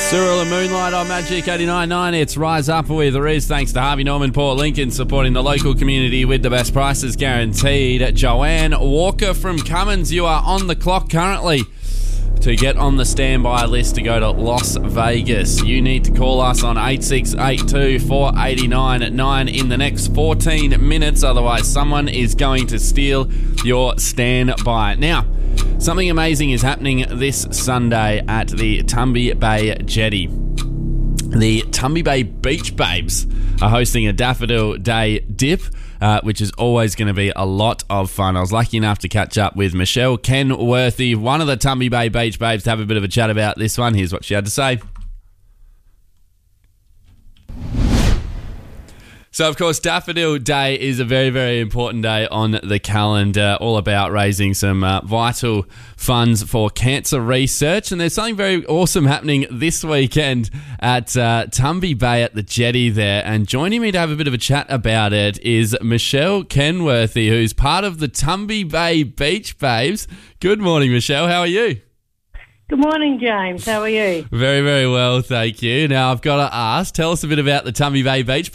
Cyril and Moonlight on Magic 89.9. It's Rise Up with Riz. Thanks to Harvey Norman Port Lincoln, supporting the local community with the best prices guaranteed. Joanne Walker from Cummins, you are on the clock currently to get on the standby list to go to Las Vegas. You need to call us on 8682 489 at 9 in the next 14 minutes. Otherwise, someone is going to steal your standby. Now, something amazing is happening this Sunday at the Tumby Bay Jetty. The Tumby Bay Beach Babes are hosting a Daffodil Day dip, which is always going to be a lot of fun. I was lucky enough to catch up with Michelle Kenworthy, one of the Tumby Bay Beach Babes, to have a bit of a chat about this one. Here's what she had to say. So, of course, Daffodil Day is a very, very important day on the calendar, all about raising some vital funds for cancer research. And there's something very awesome happening this weekend at Tumby Bay at the jetty there. And joining me to have a bit of a chat about it is Michelle Kenworthy, who's part of the Tumby Bay Beach Babes. Good morning, Michelle. How are you? Good morning, James. How are you? Very, very well, thank you. Now, I've got to ask, tell us a bit about the Tumby Bay Beach